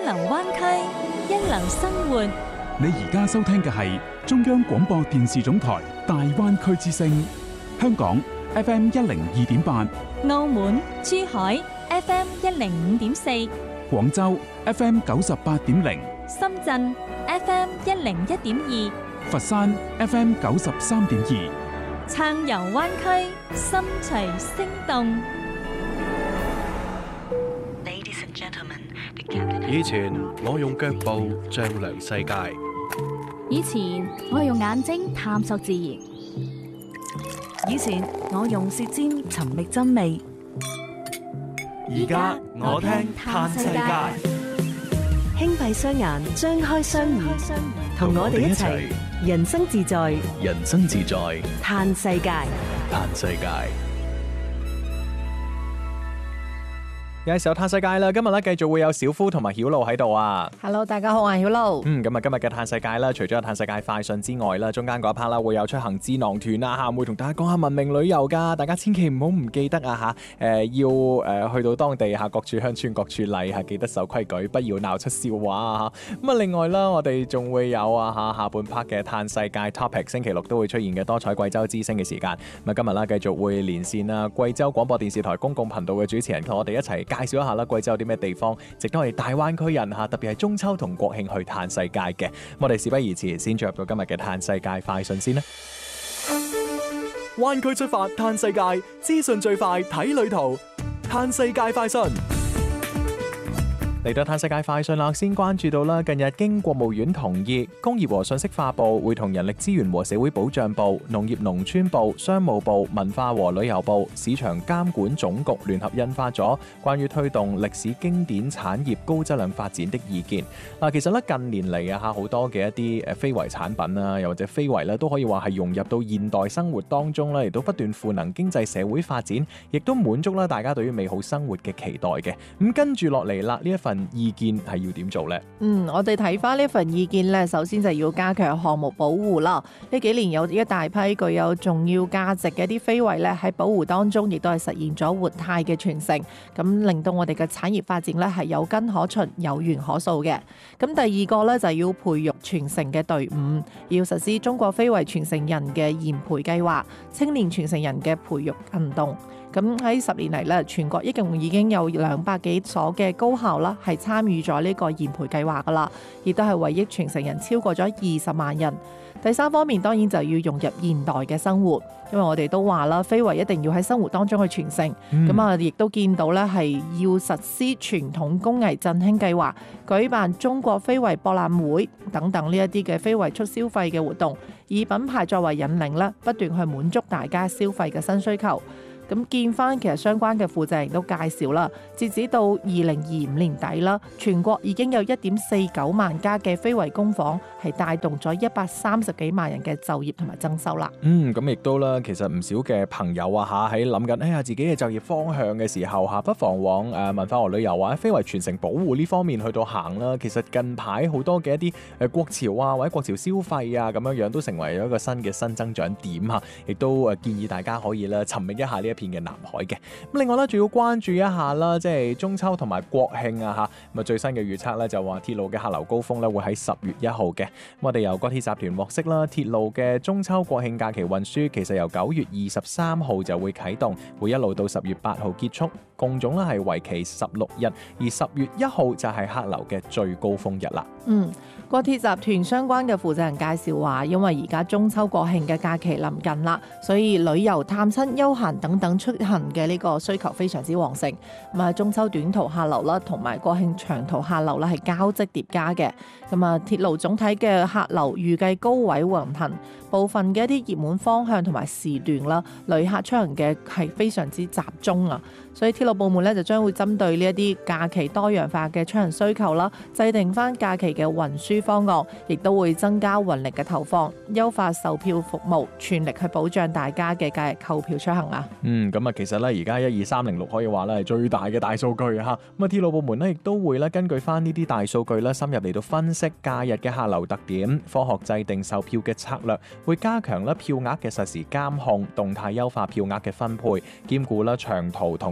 流灣區，一流生活。 你而家收聽嘅係中央廣播電視總台大灣區之聲，香港 FM 102.8， 澳門、珠海 FM 105.4， 廣州 FM 98.0， 深圳 FM 101.2， 佛山 FM 93.2， 暢遊灣區，心隨聲動。 以前我用腳步丈量世界， 以前我用眼睛探索自然， 以前我用舌尖尋覓真味， 而家我聽嘆世界。 輕閉雙眼，張開雙耳，同我哋一齊人生自在， 人生自在， 嘆世界， 嘆世界。 有時候嘆世界啦，今日咧繼續會有小夫同埋曉露喺度啊。 Hello， 大家好，我係曉露。 咁啊，今日嘅嘆世界啦，除咗有嘆世界快訊之外啦，中間嗰一 part 啦會有出行智囊團啊嚇，會同大家講下文明旅遊噶，大家千祈唔好唔記得啊嚇，要去到當地嚇各處鄉村各處例嚇，記得守規矩，不要鬧出笑話啊嚇。咁啊，另外啦，我哋仲會有啊嚇下半 part 嘅嘆世界 topic， 星期六都會出現嘅多彩貴州之聲嘅時間。咁啊，今日啦繼續會連線啦貴州廣播電視台公共頻道嘅主持人，同我哋一齊介紹一下啦貴州有啲咩地方值得我哋大灣區人嚇，特別係中秋同國慶去嘆世界嘅。我哋事不宜遲，先進入到今日嘅嘆世界快訊先啦。灣區出發嘆世界，資訊最快睇旅途，嘆世界快訊。嚟到嘆世界快訊啦，先關注到啦，近日經國務院同意，工業和信息化部會同人力資源和社會保障部、農業農村部、商務部、文化和旅遊部、市場監管總局聯合印發咗關於推動歷史經典產業高質量發展的意見。嗱，其實咧近年嚟啊，好多嘅一啲非遺產品啦，又或者非遺咧，都可以話係融入到現代生活當中啦，亦都不斷賦能經濟社會發展，亦都滿足啦大家對於美好生活嘅期待嘅。咁跟住落嚟啦，呢一份意見係要點做呢？ 我哋睇翻呢份意見呢，首先就要加強項目保護啦。呢幾年有一大批具有重要價值嘅一啲非遺呢，喺保護當中，亦都係實現咗活態嘅傳承，咁令到我哋嘅產業發展呢係有根可循、有源可溯嘅。咁第二個呢，就要培育傳承嘅隊伍，要實施中國非遺傳承人嘅研培計劃、青年傳承人嘅培育行動。咁喺10年嚟咧，全國一共已經有200幾所嘅高校啦，係參與咗呢個研培計劃噶啦，亦都係惠益傳承人超過咗20萬人。第三方面當然就要融入現代嘅生活，因為我哋都話啦，非遺一定要喺生活當中去傳承。咁啊，亦都見到咧係要實施傳統工藝振興計劃，舉辦中國非遺博覽會等等呢一啲嘅非遺促消費嘅活動，以品牌作為引領咧，不斷去滿足大家消費嘅新需求。咁見翻其實相關嘅負責人都介紹啦，截止到2025年底啦，全國已經有1.49萬家嘅非遺工坊係帶動咗130幾萬人嘅就業同埋增收啦。 咁亦都啦，其實唔少嘅朋友啊喺諗緊自己嘅就業方向嘅時候不妨往文化和旅遊或者非遺傳承保護呢方面去到行啦。其實近排好多嘅一啲國潮啊或者國潮消費啊咁樣都成為咗一個新嘅新增長點嚇，亦都建議大家可以啦尋覓一下呢片嘅南海嘅。咁另外咧，仲要關注一下啦，即係中秋同埋國慶啊嚇。咁最新嘅預測咧就話鐵路嘅客流高峰咧會喺10月1號嘅。咁我哋由國鐵集團獲悉啦，鐵路嘅中秋國慶假期運輸其實由9月23號就會啟動，會一路到10月8號結束，共總咧係為期16日，而10月1號就係客流嘅最高峰日啦。 國鐵集團相關嘅負責人介紹話，因為而家中秋國慶嘅假期臨近啦，所以旅遊、探親、休閒等等出行嘅呢個需求非常之旺盛。咁啊，中秋短途客流啦，同埋國慶長途客流啦係交織疊加嘅。咁啊，鐵路總體嘅客流預計高位橫行，部分嘅一啲熱門方向同埋時段啦，旅客出行嘅係非常之集中啊。所以鐵路部門咧就將會針對呢一啲假期多樣化嘅出行需求啦，制定翻假期嘅運輸方案，亦都會增加運力嘅投放，優化售票服務，全力去保障大家嘅假日購票出行啊。 咁啊，其實咧而家12306可以話咧係最大嘅大數據嚇。咁啊，鐵路部門咧亦都會咧根據翻呢啲大數據咧深入嚟到分析假日嘅客流特點，科學制定售票嘅策略，會加強咧票額嘅實時監控，動態優化票額嘅分配，兼顧咧長途同中短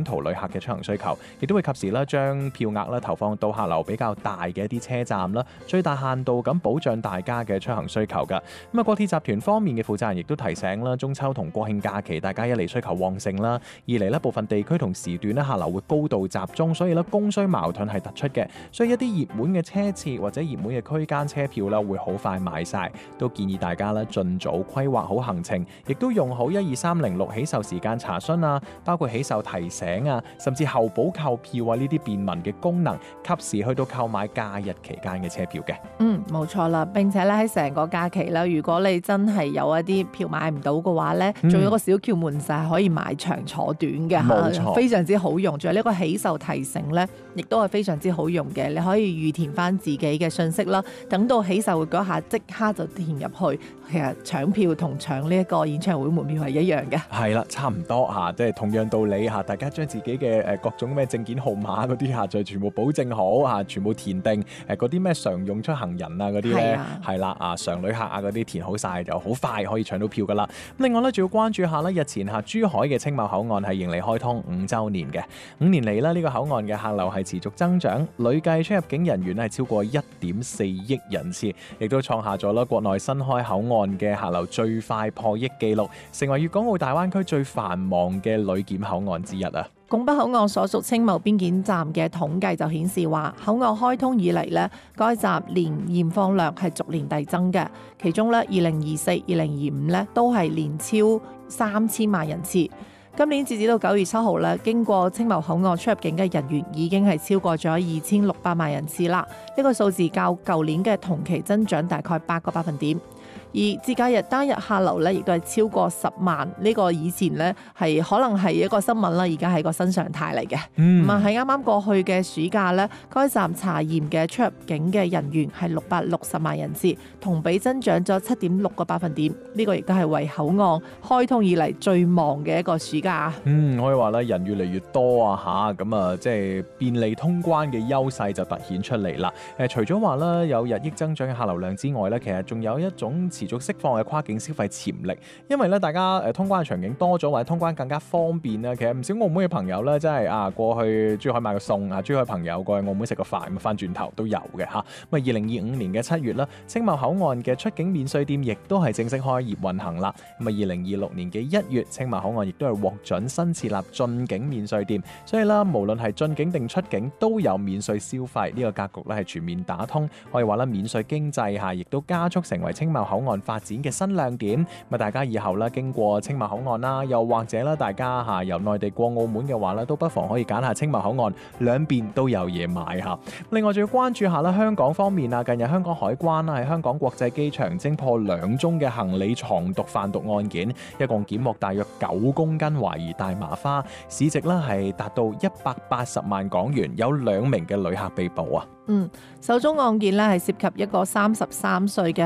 短途旅客嘅出行需求，亦都會及時咧將票額咧投放到客流比較大嘅一啲車站啦，最大限度咁保障大家嘅出行需求㗎。咁啊，國鐵集團方面嘅負責人亦都提醒啦，中秋同國慶假期大家一嚟需求旺盛啦，二嚟咧部分地區同時段咧客流會高度集中，所以咧供需矛盾係突出嘅，所以一啲熱門嘅車次或者熱門嘅區間車票啦會好快賣晒，都建議大家咧盡早規劃好行程，亦都用好12306起售時間查詢啊，包括起售提醒啊，甚至後補購票啊呢啲便民嘅功能，及時去到購買假日期間嘅車票嘅。 冇錯啦，並且咧喺成個假期啦，如果你真係有一啲票買唔到嘅話咧，仲有個小竅門就係可以買長坐短嘅， 冇錯， 非常之好用。仲有呢個起售提醒咧，亦都係非常之好用嘅。你可以預填翻自己嘅信息啦，等到起售嗰下即刻就填入去。其實搶票同搶呢一個演唱會門票係一樣嘅。係啦，差唔多嚇，即係同樣道理嚇，大家將自己嘅各種咩證件號碼嗰啲嚇，就全部保證好嚇，全部填定嗰啲咩常用出行人啊嗰啲咧，係啦常旅客啊嗰啲填好晒，就好快可以搶到票噶啦。另外咧，仲要關注下咧，日前珠海嘅青茂口岸係迎嚟開通5週年嘅，5年嚟咧呢個口岸嘅客流係持續增長，累計出入境人員係超過1.4億人次，亦都創下咗啦國內新開口岸嘅客流最快破億紀錄，成為粵港澳大灣區最繁忙嘅旅檢口岸之一啊！ 拱北口岸所屬青茂邊檢站嘅統計就顯示話，口岸開通以嚟呢，該站年驗放量係逐年遞增嘅，其中呢2024、2025呢都係年超3000萬人次。今年截止到9月7號咧，經過青茂口岸出入境嘅人員已經係超過咗2600萬人次啦。呢個數字較舊年嘅同期增長大概8個百分點。而節假日單日客流咧，亦都係超過10萬。呢個以前咧係可能係一個新聞啦，而家係個新常態嚟嘅。喺啱啱過去嘅暑假咧，該站查驗嘅出入境嘅人員係660萬人次，同比增長咗7.6個百分點。呢個亦都係為口岸開通以嚟最忙嘅一個暑假。 可以話咧，人越嚟越多啊嚇，咁啊即係便利通關嘅優勢就突顯出嚟啦。除咗話咧有日益增長嘅客流量之外咧，其實仲有一種持續釋放嘅跨境消費潛力，因為咧大家通關嘅場景多咗，或者通關更加方便啦。其實唔少澳門嘅朋友咧，真係過去珠海買個餸珠海朋友過去澳門食個飯咁翻轉頭都有嘅嚇。咁2025年嘅7月啦，青茂口岸嘅出境免稅店亦都係正式開業運行啦。咁2026年嘅1月，青茂口岸亦都係獲准新設立進境免稅店，所以啦，無論係進境定出境都有免稅消費，呢個格局咧係全面打通，可以話啦，免稅經濟下亦都加速成為青茂口岸發展嘅新亮點。咁大家以後咧經過青茂口岸啦，又或者啦大家由內地過澳門嘅話咧，都不妨可以揀下青茂口岸，兩邊都有嘢買嚇。另外仲要關注下啦香港方面啊，近日香港海關啦喺香港國際機場偵破2宗嘅行李藏毒販毒案件，一共檢獲大約9公斤懷疑大麻花，市值咧係達到180萬港元，有2名嘅旅客被捕啊。 首宗案件咧係涉及一個33歲嘅